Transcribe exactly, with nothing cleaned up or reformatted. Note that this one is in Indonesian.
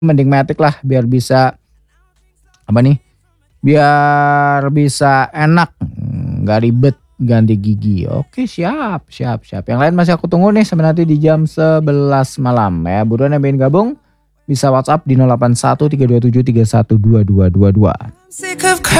Mending matic lah biar bisa apa nih, biar bisa enak, nggak ribet ganti gigi. Oke siap siap siap. Yang lain masih aku tunggu nih sampai nanti di jam sebelas malam ya. Buruan yang pengen gabung bisa WhatsApp di nol delapan satu tiga dua tujuh tiga satu dua dua dua dua.